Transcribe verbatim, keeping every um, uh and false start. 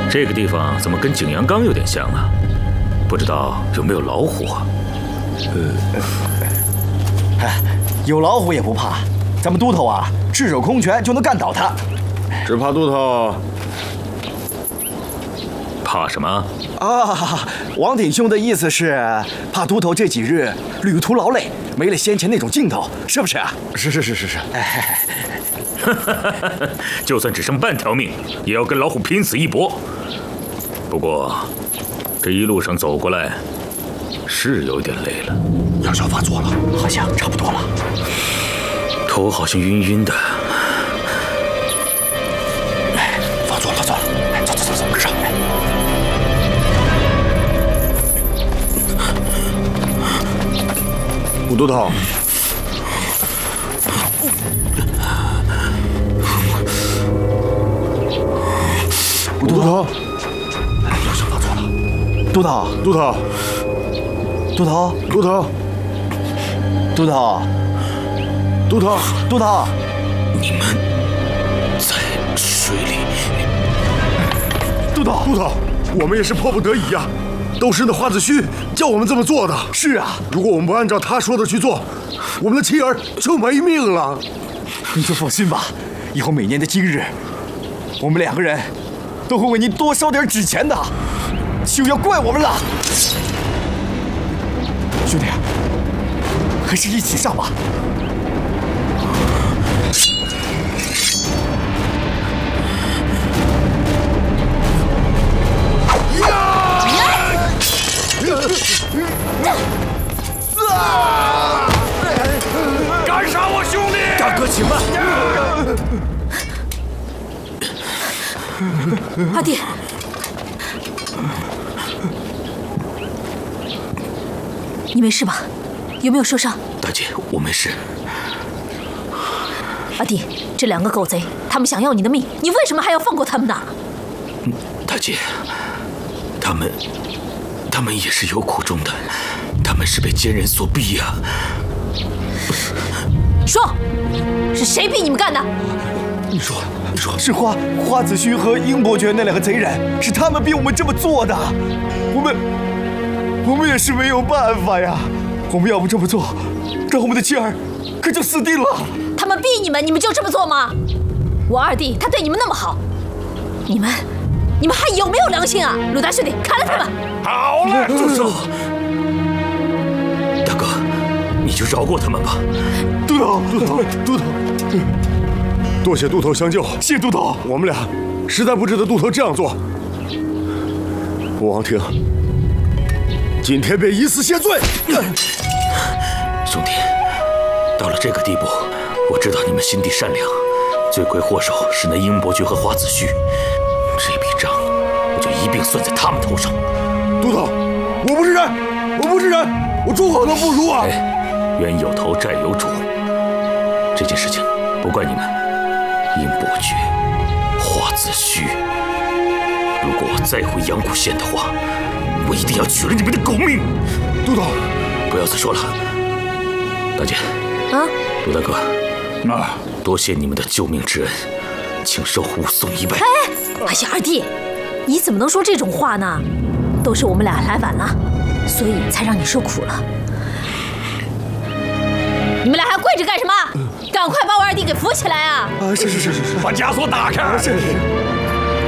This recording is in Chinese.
这个地方怎么跟景阳冈有点像啊？不知道有没有老虎啊？ 呃，哎，有老虎也不怕，咱们都头啊，赤手空拳就能干倒他。 只怕都头怕什么？ 啊，王挺兄的意思是怕都头这几日旅途劳累，没了先前那种劲头，是不是啊？ 是是是是是。 哎， 就算只剩半条命，也要跟老虎拼死一搏。不过，这一路上走过来，是有点累了。 药效发作了， 好像差不多了。 头好像晕晕的。 哎，发作了，发作了！哎，走走走走，上来。 武都头。 都头，药效发作了。都头， 都头， 都头， 都头， 都头， 都头， 都头， 你们在水里。 都头， 都头，我们也是迫不得已呀、啊，都是那花子虚叫我们这么做的。 是啊， 如果我们不按照他说的去做，我们的妻儿就没命了。 你就放心吧，以后每年的今日，我们两个人。 都会为您多烧点纸钱的，就要怪我们了。兄弟，还是一起上吧。 干杀我兄弟！ 大哥，请慢。 阿弟，你没事吧？有没有受伤？ 大姐，我没事。 阿弟，这两个狗贼，他们想要你的命，你为什么还要放过他们呢？ 大姐，他们，他们也是有苦衷的，他们是被奸人所逼呀、啊。 说，是谁逼你们干的？ 你说。 是花花子虚和英伯爵那两个贼人，是他们逼我们这么做的。我们，我们也是没有办法呀。我们要不这么做，那我们的妻儿可就死定了。 他们逼你们，你们就这么做吗？我二弟他对你们那么好，你们，你们还有没有良心啊？鲁达兄弟，砍了他们！ 好了，住手！大哥，你就饶过他们吧。 都头，都头，都头。 多谢都头相救， 谢都头。 我们俩实在不值得都头这样做。王庭，今天便以死谢罪。 兄弟，到了这个地步，我知道你们心地善良，罪魁祸首是那英伯爵和花子虚，这笔账我就一并算在他们头上。 都头，我不是人，我不是人，我诸侯都不如啊！ 哎，冤有头债有主，这件事情不怪你们。 英伯爵、花子虚，如果我再回阳谷县的话，我一定要取了你们的狗命！ 都头， 不要再说了。大姐， 啊， 鲁大哥，啊，多谢你们的救命之恩，请受护送一拜。 哎，哎呀，二弟，你怎么能说这种话呢？都是我们俩来晚了，所以才让你受苦了。你们俩还跪着干什么？赶快把我二弟给扶起来啊！ 啊，是是是是是， 把枷锁打开！ 是是是。